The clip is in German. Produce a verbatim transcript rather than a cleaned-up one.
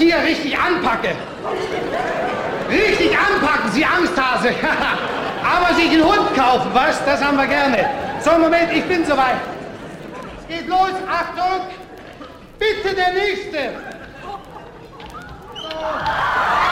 hier richtig anpacke. Richtig anpacken, Sie Angsthase. Aber sich einen Hund kaufen, was? Das haben wir gerne. So, Moment, ich bin soweit. Es geht los, Achtung. Bitte der Nächste. So.